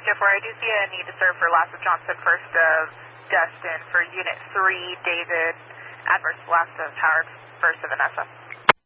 4, I do see a need to serve for last of Johnson, first of Destin for Unit 3, David, adverse last of Howard, first of Vanessa.